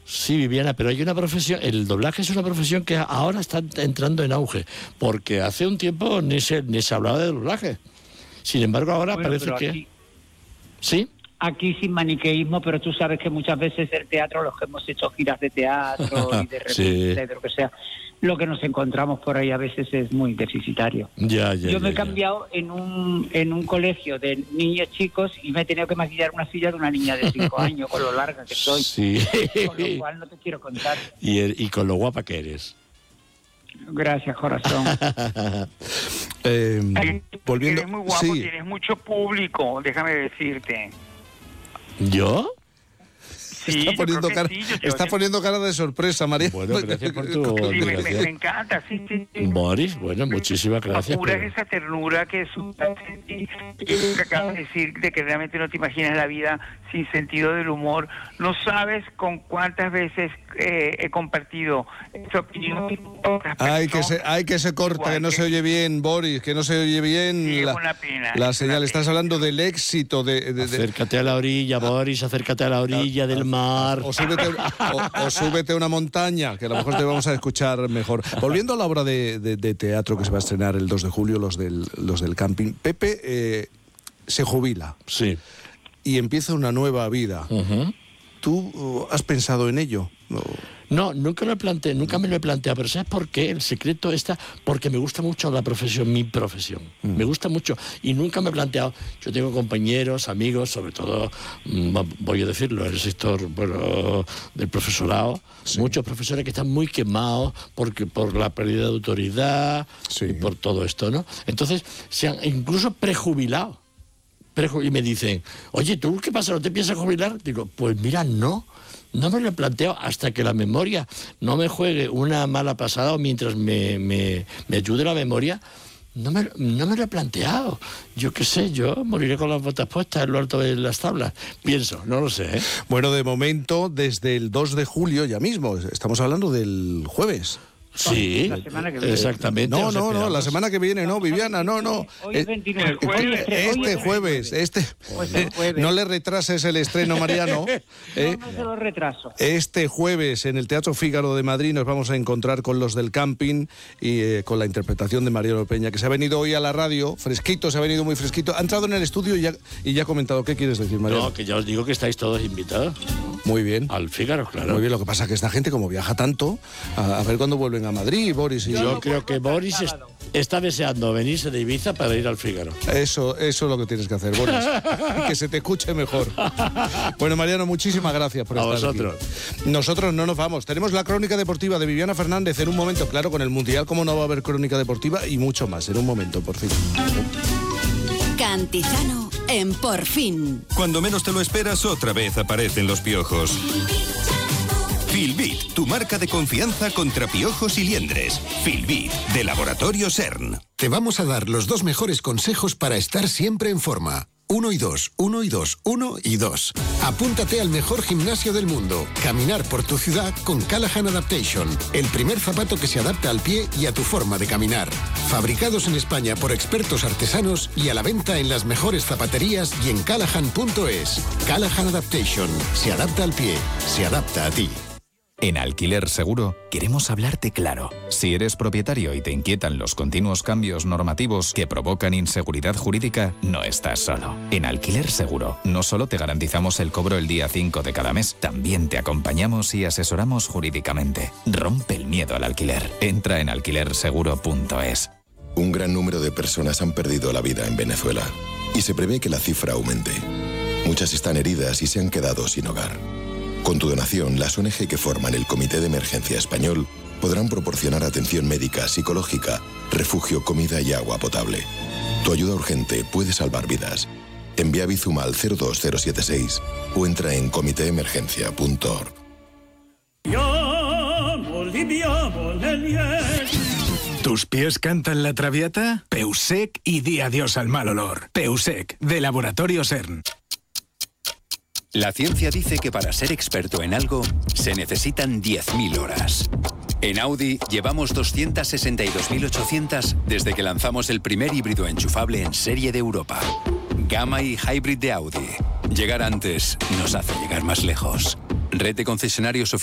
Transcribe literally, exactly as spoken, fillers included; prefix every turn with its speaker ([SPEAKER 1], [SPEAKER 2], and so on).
[SPEAKER 1] Sí, Viviana, pero hay una profesión, el doblaje es una profesión que ahora está entrando en auge, porque hace un tiempo ni se, ni se hablaba de doblaje. Sin embargo, ahora
[SPEAKER 2] bueno,
[SPEAKER 1] parece que...
[SPEAKER 2] Aquí,
[SPEAKER 1] ¿Sí?
[SPEAKER 2] Aquí sin maniqueísmo, pero tú sabes que muchas veces el teatro, los que hemos hecho giras de teatro y de revistas, sí. de lo que sea, lo que nos encontramos por ahí a veces es muy deficitario.
[SPEAKER 1] Ya, ya,
[SPEAKER 2] Yo me
[SPEAKER 1] ya,
[SPEAKER 2] he cambiado ya. en un en un colegio de niños chicos y me he tenido que maquillar una silla de una niña de cinco años, con lo larga que soy.
[SPEAKER 1] Sí.
[SPEAKER 2] Con lo cual no te quiero contar.
[SPEAKER 1] Y, el, y con lo guapa que eres.
[SPEAKER 2] Gracias, corazón.
[SPEAKER 3] eh, volviendo...
[SPEAKER 4] Eres muy guapo, sí. Tienes mucho público, déjame decirte.
[SPEAKER 1] ¿Yo?
[SPEAKER 3] Sí, está poniendo, cara, sí, está poniendo cara de sorpresa, María.
[SPEAKER 1] Bueno, gracias por tu...
[SPEAKER 4] Sí, me, me, me encanta, sí, sí, sí.
[SPEAKER 1] Boris, bueno, muchísimas gracias.
[SPEAKER 4] Pura
[SPEAKER 1] pero...
[SPEAKER 4] es esa ternura que es que acabas de decir, de que realmente no te imaginas la vida sin sentido del humor. No sabes con cuántas veces eh, he compartido esta opinión.
[SPEAKER 3] Ay, que se, ay, que se corta, que no se oye bien, Boris, que no se oye bien
[SPEAKER 4] sí,
[SPEAKER 3] la,
[SPEAKER 4] es una pena,
[SPEAKER 3] la
[SPEAKER 4] es
[SPEAKER 3] señal.
[SPEAKER 4] una
[SPEAKER 3] Estás
[SPEAKER 4] pena.
[SPEAKER 3] hablando del éxito de... de, de...
[SPEAKER 1] Acércate a la orilla, Boris, acércate a la orilla
[SPEAKER 3] a,
[SPEAKER 1] del
[SPEAKER 3] a,
[SPEAKER 1] mar.
[SPEAKER 3] O súbete, o, o súbete a una montaña, que a lo mejor te vamos a escuchar mejor. Volviendo a la obra de, de, de teatro que se va a estrenar el dos de julio, los del, los del camping, Pepe eh, se jubila.
[SPEAKER 1] Sí.
[SPEAKER 3] Y empieza una nueva vida.
[SPEAKER 1] Uh-huh.
[SPEAKER 3] ¿Tú has pensado en ello? No.
[SPEAKER 1] No, nunca lo he planteado, nunca me lo he planteado, pero ¿sabes por qué? El secreto está porque me gusta mucho la profesión, mi profesión. Mm. Me gusta mucho y nunca me he planteado. Yo tengo compañeros, amigos, sobre todo, voy a decirlo, el sector bueno, del profesorado, sí. Muchos profesores que están muy quemados porque, por la pérdida de autoridad, sí. Y por todo esto, ¿no? Entonces, se han incluso prejubilado. Y me dicen, oye, ¿tú qué pasa? ¿No te piensas jubilar? Digo, pues mira, no. No me lo he planteado hasta que la memoria no me juegue una mala pasada o mientras me, me, me ayude la memoria, no me, no me lo he planteado. Yo qué sé, yo moriré con las botas puestas en lo alto de las tablas. Pienso, no lo sé, ¿eh?
[SPEAKER 3] Bueno, de momento, desde el dos de julio ya mismo, estamos hablando del jueves.
[SPEAKER 1] Sí,
[SPEAKER 2] la semana que viene.
[SPEAKER 1] Exactamente.
[SPEAKER 3] No, no, no, la semana que viene, no, Viviana, no, no.
[SPEAKER 2] Hoy es veintinueve.
[SPEAKER 3] Este jueves, este... No le retrases el estreno, Mariano.
[SPEAKER 2] ¿eh? No, no se lo retraso.
[SPEAKER 3] Este jueves, en el Teatro Fígaro de Madrid, nos vamos a encontrar con los del camping y eh, con la interpretación de Mariano Peña, que se ha venido hoy a la radio, fresquito, se ha venido muy fresquito. Ha entrado en el estudio y ya, y ya ha comentado. ¿Qué quieres decir, Mariano?
[SPEAKER 1] No, que ya os digo que estáis todos invitados.
[SPEAKER 3] Muy bien.
[SPEAKER 1] Al Fígaro, claro.
[SPEAKER 3] Muy bien, lo que pasa es que esta gente, como viaja tanto, a, a ver cuándo vuelven a Madrid, Boris y
[SPEAKER 1] yo. Yo creo que Boris es, está deseando venirse de Ibiza para ir al Fígaro.
[SPEAKER 3] Eso, eso es lo que tienes que hacer, Boris. Que se te escuche mejor. Bueno, Mariano, muchísimas gracias por
[SPEAKER 1] a
[SPEAKER 3] estar
[SPEAKER 1] vosotros.
[SPEAKER 3] aquí. Nosotros no nos vamos. Tenemos la crónica deportiva de Viviana Fernández en un momento. Claro, con el Mundial, cómo no va a haber crónica deportiva y mucho más. En un momento, por fin.
[SPEAKER 5] Cantizano en Por Fin.
[SPEAKER 6] Cuando menos te lo esperas, otra vez aparecen los piojos. Filbit, tu marca de confianza contra piojos y liendres. Filbit, de Laboratorio CERN.
[SPEAKER 7] Te vamos a dar los dos mejores consejos para estar siempre en forma. Uno y dos, uno y dos, uno y dos. Apúntate al mejor gimnasio del mundo. Caminar por tu ciudad con Callahan Adaptation. El primer zapato que se adapta al pie y a tu forma de caminar. Fabricados en España por expertos artesanos y a la venta en las mejores zapaterías y en callahan punto es. Callahan Adaptation. Se adapta al pie. Se adapta a ti.
[SPEAKER 8] En Alquiler Seguro queremos hablarte claro. Si eres propietario y te inquietan los continuos cambios normativos que provocan inseguridad jurídica, no estás solo. En Alquiler Seguro no solo te garantizamos el cobro el día cinco de cada mes, también te acompañamos y asesoramos jurídicamente. Rompe el miedo al alquiler. Entra en alquiler seguro punto es.
[SPEAKER 9] Un gran número de personas han perdido la vida en Venezuela y se prevé que la cifra aumente. Muchas están heridas y se han quedado sin hogar. Con tu donación, las O N Ge que forman el Comité de Emergencia Español podrán proporcionar atención médica, psicológica, refugio, comida y agua potable. Tu ayuda urgente puede salvar vidas. Envía Bizum al cero dos cero siete seis o entra en comité emergencia punto org.
[SPEAKER 10] ¿Tus pies cantan la traviata? Peusec y di adiós al mal olor. Peusec, de Laboratorio CERN.
[SPEAKER 11] La ciencia dice que para ser experto en algo se necesitan diez mil horas. En Audi llevamos doscientas sesenta y dos mil ochocientas desde que lanzamos el primer híbrido enchufable en serie de Europa. Gamma y Hybrid de Audi. Llegar antes nos hace llegar más lejos. Red de concesionarios oficiales.